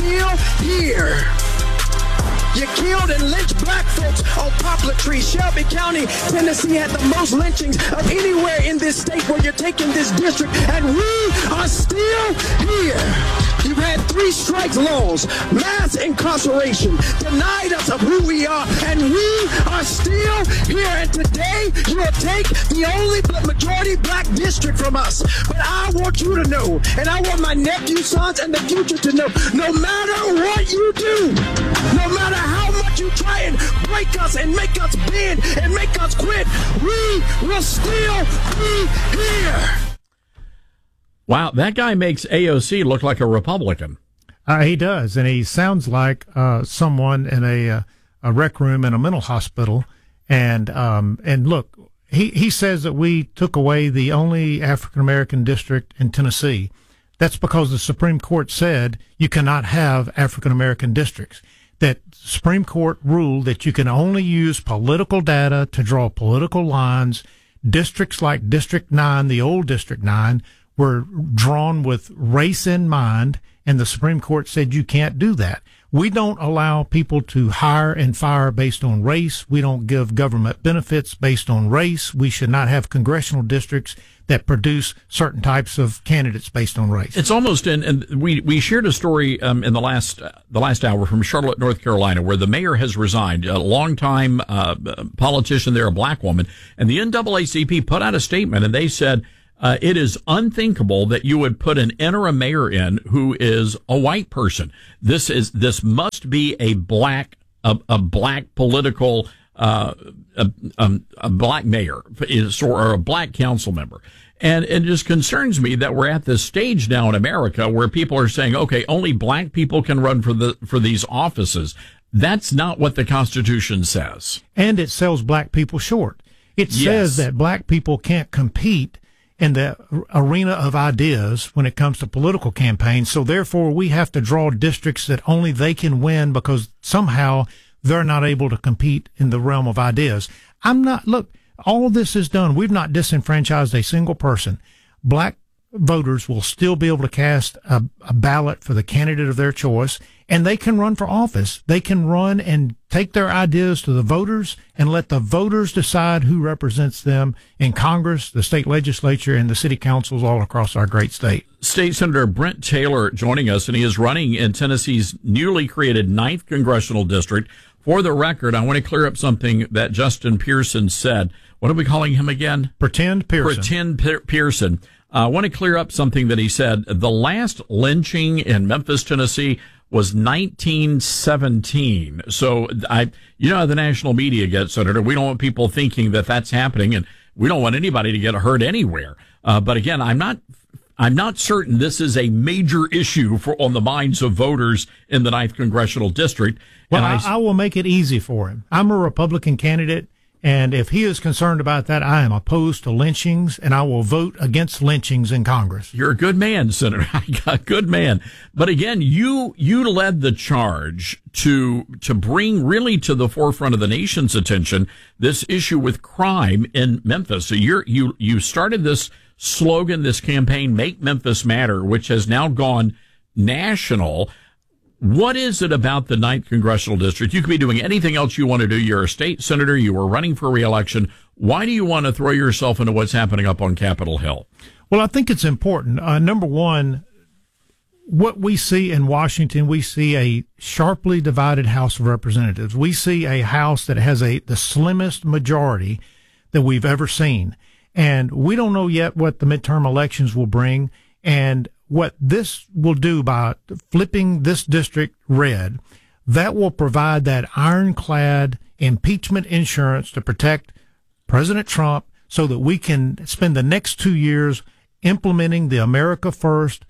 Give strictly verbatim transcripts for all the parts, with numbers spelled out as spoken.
still here. You killed and lynched black folks on poplar trees. Shelby County, Tennessee had the most lynchings of anywhere in this state where you're taking this district, and we are still here. You've had three strikes laws, mass incarceration, denied us of who we are, and we are still here. And today, you will take the only majority black district from us. But I want you to know, and I want my nephew, sons, and the future to know, no matter what you do, no matter how much you try and break us and make us bend and make us quit, we will still be here. Wow, that guy makes A O C look like a Republican. Uh, he does, and he sounds like uh, someone in a, uh, a rec room in a mental hospital. And um, and look, he, he says that we took away the only African-American district in Tennessee. That's because the Supreme Court said you cannot have African-American districts. That Supreme Court ruled that you can only use political data to draw political lines. Districts like District nine, the old District nine, were drawn with race in mind, and the Supreme Court said you can't do that. We don't allow people to hire and fire based on race. We don't give government benefits based on race. We should not have congressional districts that produce certain types of candidates based on race. It's almost, and, and we we shared a story um, in the last uh, the last hour from Charlotte, North Carolina, where the mayor has resigned, a longtime uh, politician there, a black woman, and the N double A C P put out a statement, and they said, Uh, it is unthinkable that you would put an interim mayor in who is a white person. This is, this must be a black, a, a black political, uh, a, a, a black mayor is, or a black council member. And it just concerns me that we're at this stage now in America where people are saying, okay, only black people can run for the, for these offices. That's not what the Constitution says. And it sells black people short. It Yes. says that black people can't compete in the arena of ideas when it comes to political campaigns. So therefore we have to draw districts that only they can win because somehow they're not able to compete in the realm of ideas. I'm not, look, all this is done. We've not disenfranchised a single person. Black voters will still be able to cast a, a ballot for the candidate of their choice, and they can run for office. They can run and take their ideas to the voters and let the voters decide who represents them in Congress, the state legislature, and the city councils all across our great state. State Senator Brent Taylor joining us, and he is running in Tennessee's newly created ninth Congressional District. For the record, I want to clear up something that Justin Pearson said. What are we calling him again? Pretend Pearson. Pretend Pe- Pearson. Uh, I want to clear up something that he said. The last lynching in Memphis, Tennessee was nineteen seventeen. So I, you know how the national media gets, Senator. We don't want people thinking that that's happening, and we don't want anybody to get hurt anywhere. Uh, but again, I'm not, I'm not certain this is a major issue for on the minds of voters in the ninth Congressional District. Well, and I, I will make it easy for him. I'm a Republican candidate. And if he is concerned about that, I am opposed to lynchings, and I will vote against lynchings in Congress. You're a good man, Senator. A good man. But again, you you led the charge to to bring really to the forefront of the nation's attention this issue with crime in Memphis. So you're, you you started this slogan, this campaign, Make Memphis Matter, which has now gone national. What is it about the ninth Congressional District? You could be doing anything else you want to do. You're a state senator. You were running for re-election. Why do you want to throw yourself into what's happening up on Capitol Hill? Well, I think it's important. Uh, number one, what we see in Washington, we see a sharply divided House of Representatives. We see a House that has a the slimmest majority that we've ever seen. And we don't know yet what the midterm elections will bring. And what this will do by flipping this district red, that will provide that ironclad impeachment insurance to protect President Trump so that we can spend the next two years implementing the America First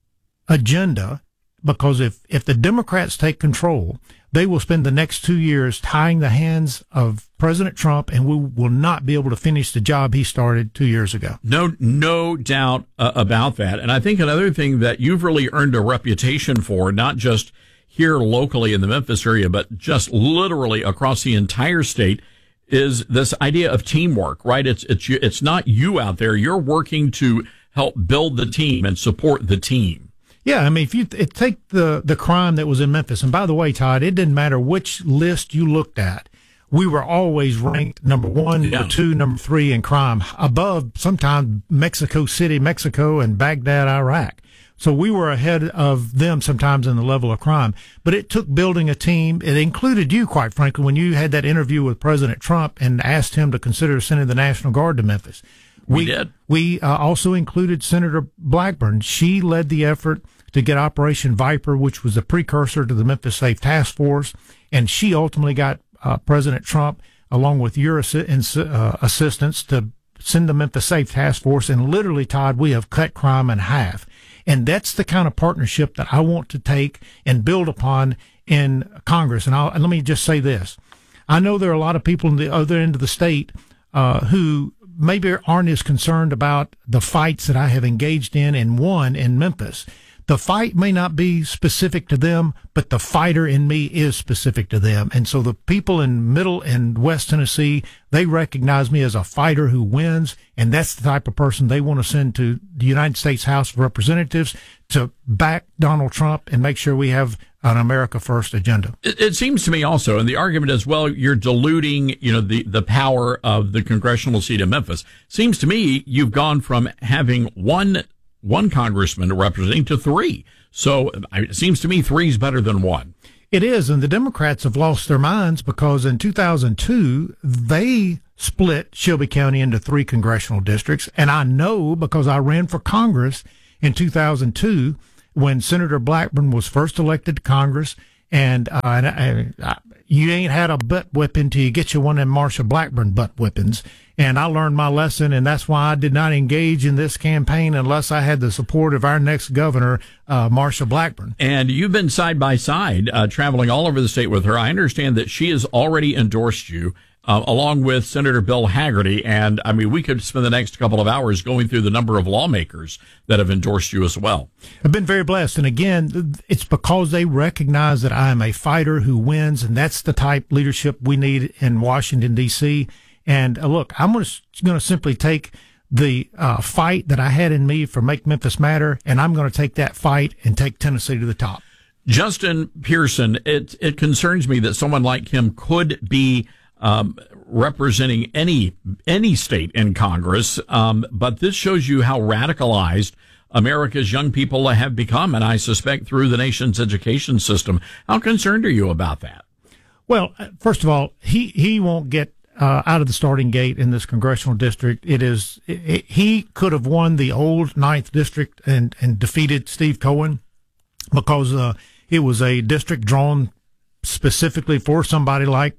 agenda. Because if, if the Democrats take control, they will spend the next two years tying the hands of President Trump, and we will not be able to finish the job he started two years ago. No, no doubt uh, about that. And I think another thing that you've really earned a reputation for, not just here locally in the Memphis area, but just literally across the entire state, is this idea of teamwork, right? It's, it's, it's not you out there. You're working to help build the team and support the team. Yeah, I mean, if you it, take the, the crime that was in Memphis, and by the way, Todd, it didn't matter which list you looked at. We were always ranked number one, yeah. number two, number three in crime, above sometimes Mexico City, Mexico, and Baghdad, Iraq. So we were ahead of them sometimes in the level of crime. But it took building a team. It included you, quite frankly, when you had that interview with President Trump and asked him to consider sending the National Guard to Memphis. We, we did. We uh, also included Senator Blackburn. She led the effort to get Operation Viper, which was a precursor to the Memphis Safe Task Force, and she ultimately got uh, President Trump, along with your assi- uh, assistance, to send the Memphis Safe Task Force, and literally, Todd, we have cut crime in half. And that's the kind of partnership that I want to take and build upon in Congress. And, I'll, and let me just say this. I know there are a lot of people in the other end of the state uh, who maybe aren't as concerned about the fights that I have engaged in and won in Memphis. The fight may not be specific to them, but the fighter in me is specific to them. And so the people in Middle and West Tennessee, they recognize me as a fighter who wins, and that's the type of person they want to send to the United States House of Representatives to back Donald Trump and make sure we have an America First agenda. It, it seems to me also, and the argument is, well, you're diluting, you know, the, the power of the congressional seat in Memphis. Seems to me you've gone from having one one congressman representing to three. So it seems to me three is better than one. It is, and the Democrats have lost their minds because in two thousand two, they split Shelby County into three congressional districts. And I know because I ran for Congress in two thousand two when Senator Blackburn was first elected to Congress. And, uh, and I, I, you ain't had a butt whipping till you get you one of them Marsha Blackburn butt whippings. And I learned my lesson, and that's why I did not engage in this campaign unless I had the support of our next governor, uh, Marsha Blackburn. And you've been side by side, uh, traveling all over the state with her. I understand that she has already endorsed you, uh, along with Senator Bill Hagerty. And, I mean, we could spend the next couple of hours going through the number of lawmakers that have endorsed you as well. I've been very blessed. And, again, it's because they recognize that I am a fighter who wins, and that's the type leadership we need in Washington, D C, And uh, look, I'm going to simply take the uh, fight that I had in me for Make Memphis Matter, and I'm going to take that fight and take Tennessee to the top. Justin Pearson, it it concerns me that someone like him could be um, representing any any state in Congress, um, but this shows you how radicalized America's young people have become, and I suspect through the nation's education system. How concerned are you about that? Well, first of all, he, he won't get Uh, out of the starting gate in this congressional district. It is, it, it, he could have won the old ninth district and, and defeated Steve Cohen because, uh, it was a district drawn specifically for somebody like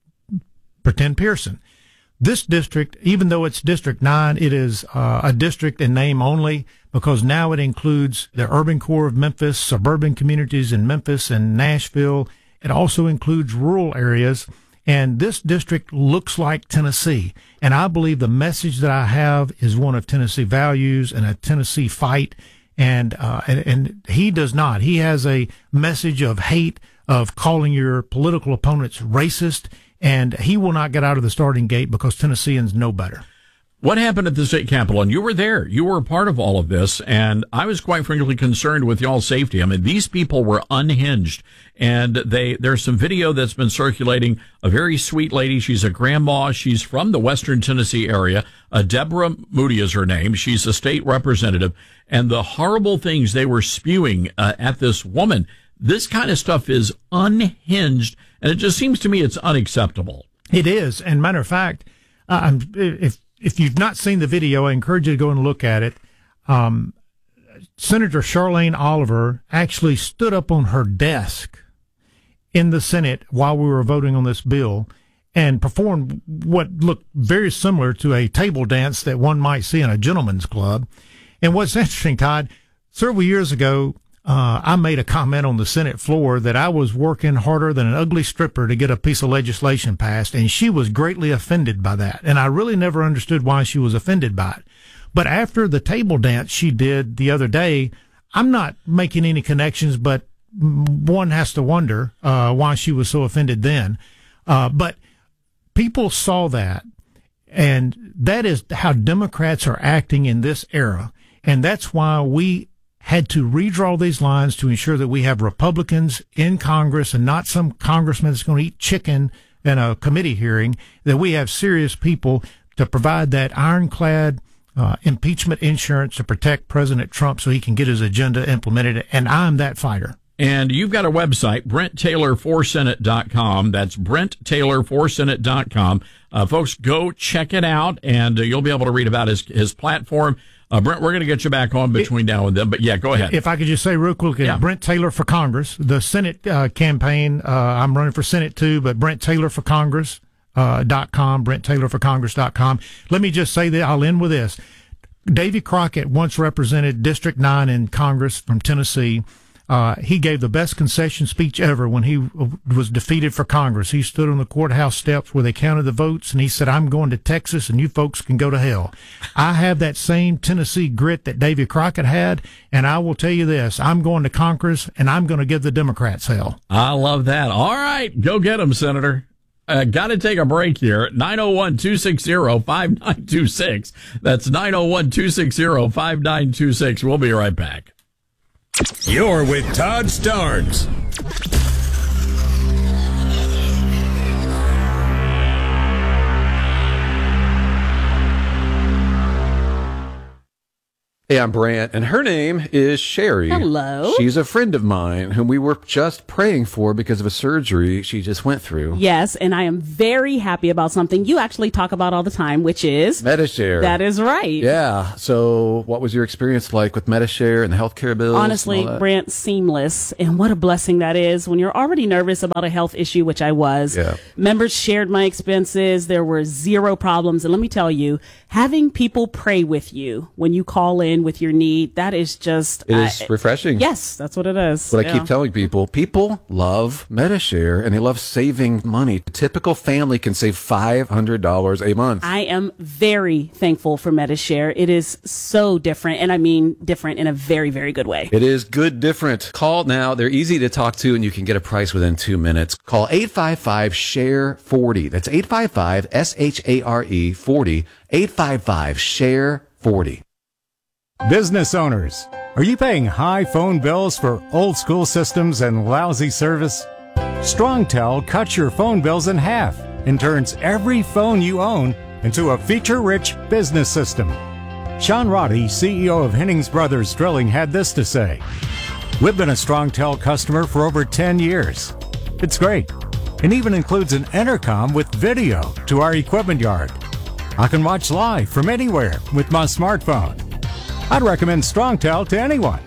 Pretend Pearson. This district, even though it's District nine, it is, uh, a district in name only because now it includes the urban core of Memphis, suburban communities in Memphis and Nashville. It also includes rural areas. And this district looks like Tennessee. And I believe the message that I have is one of Tennessee values and a Tennessee fight. And, uh, and, and he does not. He has a message of hate, of calling your political opponents racist. And he will not get out of the starting gate because Tennesseans know better. What happened at the state capitol? And you were there. You were a part of all of this. And I was quite frankly concerned with y'all's safety. I mean, these people were unhinged. And they, there's some video that's been circulating. A very sweet lady. She's a grandma. She's from the Western Tennessee area. Uh, Deborah Moody is her name. She's a state representative. And the horrible things they were spewing uh, at this woman. This kind of stuff is unhinged. And it just seems to me it's unacceptable. It is. And matter of fact, uh, I'm, if, If you've not seen the video, I encourage you to go and look at it. Um, Senator Charlene Oliver actually stood up on her desk in the Senate while we were voting on this bill and performed what looked very similar to a table dance that one might see in a gentleman's club. And what's interesting, Todd, several years ago, Uh, I made a comment on the Senate floor that I was working harder than an ugly stripper to get a piece of legislation passed, and she was greatly offended by that. And I really never understood why she was offended by it. But after the table dance she did the other day, I'm not making any connections, but one has to wonder uh, why she was so offended then. Uh, but people saw that, and that is how Democrats are acting in this era. And that's why we had to redraw these lines to ensure that we have Republicans in Congress and not some congressman that's going to eat chicken in a committee hearing, that we have serious people to provide that ironclad uh, impeachment insurance to protect President Trump so he can get his agenda implemented. And I'm that fighter. And you've got a website, Brent Taylor for Senate dot com. That's Brent Taylor for Senate dot com. Uh, folks, go check it out, and uh, you'll be able to read about his, his platform. Uh, Brent, we're going to get you back on between now and then, but yeah, go ahead. If I could just say real quickly, yeah. Brent Taylor for Congress, the Senate uh, campaign, uh, I'm running for Senate too, but Brent Taylor for Congress uh, dot com, Brent Taylor for Congress dot com. Let me just say that I'll end with this. Davy Crockett once represented District nine in Congress from Tennessee. Uh, he gave the best concession speech ever when he was defeated for Congress. He stood on the courthouse steps where they counted the votes, and he said, I'm going to Texas, and you folks can go to hell. I have that same Tennessee grit that Davy Crockett had, and I will tell you this, I'm going to Congress, and I'm going to give the Democrats hell. I love that. All right, go get them, Senator. Uh, got to take a break here. nine oh one, two six zero, five nine two six. That's nine oh one, two six zero, five nine two six. We'll be right back. You're with Todd Starnes. Hey, I'm Brant, and her name is Sherry. Hello. She's a friend of mine whom we were just praying for because of a surgery she just went through. Yes, and I am very happy about something you actually talk about all the time, which is Medi-Share. That is right. Yeah. So what was your experience like with Medi-Share and the healthcare bills? Honestly, Brant, seamless. And what a blessing that is when you're already nervous about a health issue, which I was. Yeah. Members shared my expenses. There were zero problems. And let me tell you, having people pray with you when you call in with your need, that is just it is uh, refreshing. Yes, that's what it is. What yeah. I keep telling people, people love Medi-Share and they love saving money. A typical family can save five hundred dollars a month. I am very thankful for Medi-Share. It is so different, and I mean different in a very, very good way. It is good different. Call now. They're easy to talk to, and you can get a price within two minutes. Call eight five five, S H A R E, forty. That's eight five five, S H A R E, forty. eight five five, S H A R E, forty. Business owners, are you paying high phone bills for old school systems and lousy service? StrongTel cuts your phone bills in half and turns every phone you own into a feature-rich business system. Sean Roddy, C E O of Hennings Brothers Drilling, had this to say. We've been a StrongTel customer for over ten years. It's great, and even includes an intercom with video to our equipment yard. I can watch live from anywhere with my smartphone. I'd recommend StrongTel to anyone.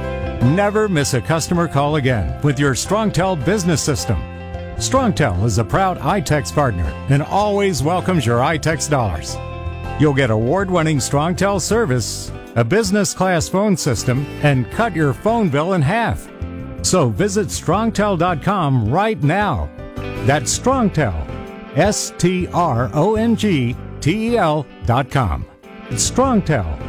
Never miss a customer call again with your StrongTel business system. StrongTel is a proud iTex partner and always welcomes your iTex dollars. You'll get award-winning StrongTel service, a business-class phone system, and cut your phone bill in half. So visit strongtel dot com right now. That's StrongTel, S T R O N G T E L dot com. It's StrongTel.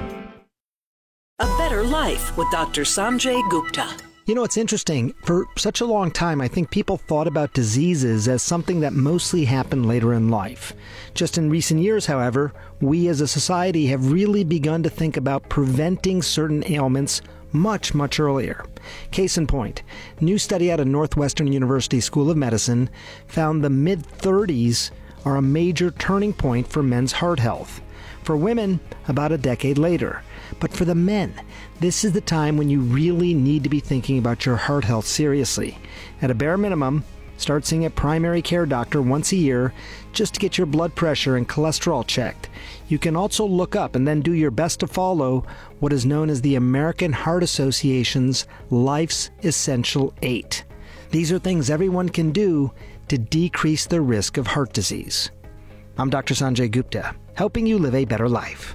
A Better Life with Doctor Sanjay Gupta. You know, it's interesting. For such a long time, I think people thought about diseases as something that mostly happened later in life. Just in recent years, however, we as a society have really begun to think about preventing certain ailments much, much earlier. Case in point, a new study out of Northwestern University School of Medicine found the mid-thirties are a major turning point for men's heart health. For women, about a decade later. But for the men, this is the time when you really need to be thinking about your heart health seriously. At a bare minimum, start seeing a primary care doctor once a year just to get your blood pressure and cholesterol checked. You can also look up and then do your best to follow what is known as the American Heart Association's Life's Essential Eight. These are things everyone can do to decrease the risk of heart disease. I'm Doctor Sanjay Gupta, helping you live a better life.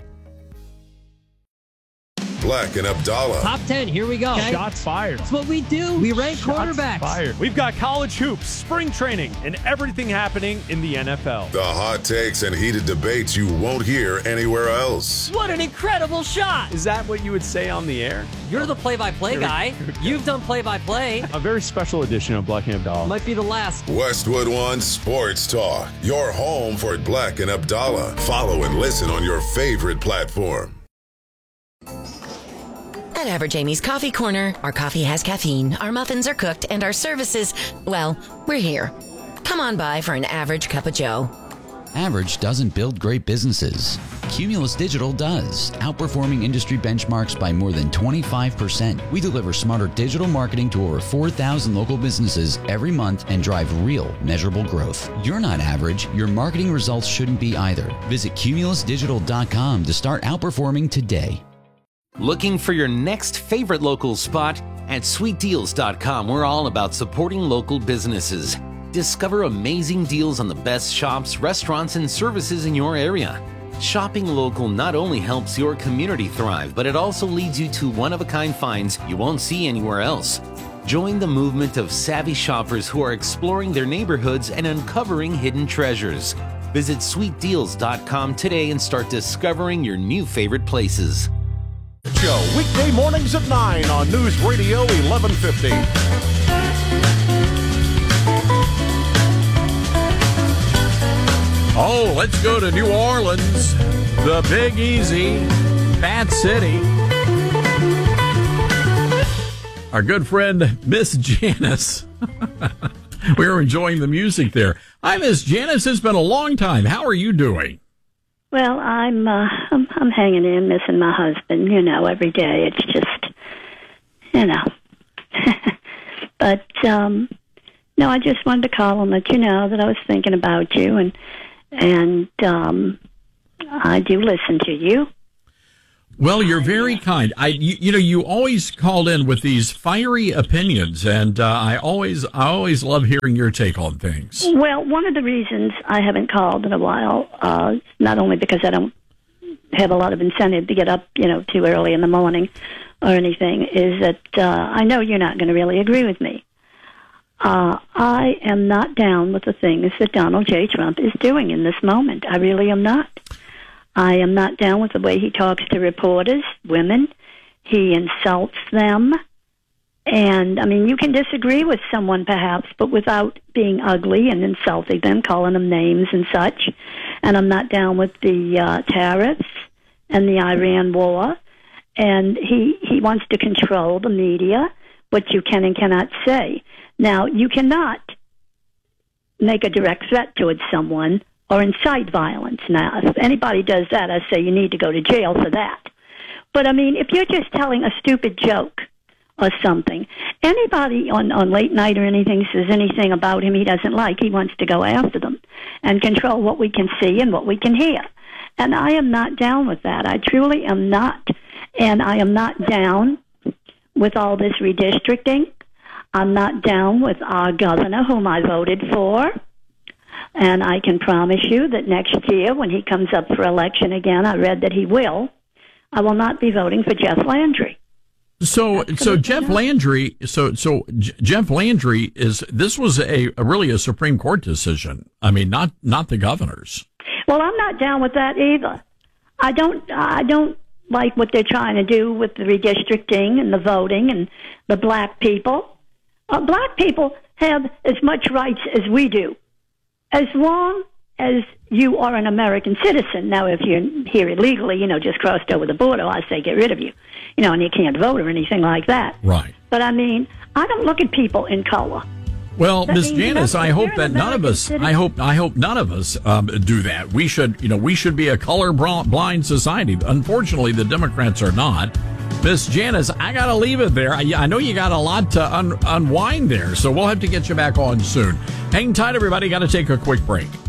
Black and Abdallah. Top ten, here we go. Okay. Shots fired. That's what we do. We rank Shots quarterbacks. Fired. We've got college hoops, spring training, and everything happening in the N F L. The hot takes and heated debates you won't hear anywhere else. What an incredible shot. Is that what you would say on the air? You're the play-by-play guy. You've done play-by-play. A very special edition of Black and Abdallah. Might be the last. Westwood One Sports Talk. Your home for Black and Abdallah. Follow and listen on your favorite platform. At Average Amy's Coffee Corner, our coffee has caffeine, our muffins are cooked, and our services, well, we're here. Come on by for an average cup of joe. Average doesn't build great businesses. Cumulus Digital does, outperforming industry benchmarks by more than twenty-five percent. We deliver smarter digital marketing to over four thousand local businesses every month and drive real, measurable growth. You're not average. Your marketing results shouldn't be either. Visit cumulus digital dot com to start outperforming today. Looking for your next favorite local spot? At sweet deals dot com, we're all about supporting local businesses. Discover amazing deals on the best shops, restaurants, and services in your area. Shopping local not only helps your community thrive, but it also leads you to one-of-a-kind finds you won't see anywhere else. Join the movement of savvy shoppers who are exploring their neighborhoods and uncovering hidden treasures. Visit sweet deals dot com today and start discovering your new favorite places. Show weekday mornings at nine on News Radio eleven fifty. Oh, let's go to New Orleans, the Big Easy, Fat City. Our good friend, Miss Janice. We were enjoying the music there. Hi, Miss Janice. It's been a long time. How are you doing? Well, I'm, uh, I'm I'm hanging in, missing my husband. You know, every day. It's just, you know. But um, no, I just wanted to call and let you know that I was thinking about you, and and um, I do listen to you. Well, you're very kind. I, you, you know, you always called in with these fiery opinions, and uh, I always, I always love hearing your take on things. Well, one of the reasons I haven't called in a while, uh, not only because I don't have a lot of incentive to get up, you know, too early in the morning or anything, is that uh, I know you're not going to really agree with me. Uh, I am not down with the things that Donald J. Trump is doing in this moment. I really am not. I am not down with the way he talks to reporters, women. He insults them. And, I mean, you can disagree with someone perhaps, but without being ugly and insulting them, calling them names and such. And I'm not down with the uh, tariffs and the Iran war. And he, he wants to control the media, what you can and cannot say. Now, you cannot make a direct threat towards someone or incite violence. Now, if anybody does that, I say you need to go to jail for that. But, I mean, if you're just telling a stupid joke or something, anybody on, on late night or anything says anything about him he doesn't like, he wants to go after them and control what we can see and what we can hear. And I am not down with that. I truly am not. And I am not down with all this redistricting. I'm not down with our governor, whom I voted for. And I can promise you that next year, when he comes up for election again, I read that he will, I will not be voting for Jeff Landry. So, so Jeff Landry, so, so J- Jeff Landry is, this was a, a really a Supreme Court decision. I mean, not, not the governor's. Well, I'm not down with that either. I don't, I don't like what they're trying to do with the redistricting and the voting and the black people. Uh, black people have as much rights as we do, as long as you are an American citizen. Now, if you're here illegally, you know, just crossed over the border, I say get rid of you, you know, and you can't vote or anything like that. Right. But, I mean, I don't look at people in color. Well, That Miss means Janice, nothing. I hope You're that an none of American us, citizen. I hope, I hope none of us um, do that. We should, you know, we should be a color blind society. Unfortunately, the Democrats are not. Miss Janice, I got to leave it there. I, I know you got a lot to un- unwind there, so we'll have to get you back on soon. Hang tight, everybody. Got to take a quick break.